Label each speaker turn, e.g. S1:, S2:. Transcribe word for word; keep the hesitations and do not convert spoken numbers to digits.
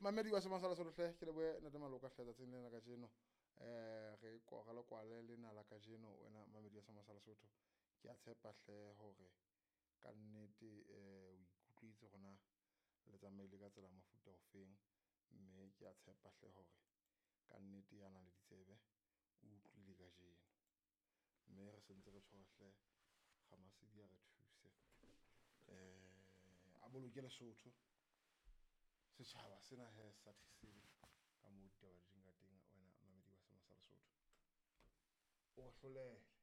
S1: mamedi wa semasala solohle ke leboe ntate Maloka hle tsatsing lena ka jeno eh re kwa galo kwale lena la ka jeno wena mamedi wa semasala sotho ke a tshepa hle hore ka nnete eh o ikutlwitse gona le tsamaile ka tsela mafuta ofeng mme ke a tshepa hle hore ka nnete yana le ditsebe o utlwile ka jeno mme re sentse re tshwahle ga masedi a re thuse eh a boloke Lesotho setjhaba sena he sa thisile ka mo ditaba di nga teng wena mamedi wa semasala sotho o hlole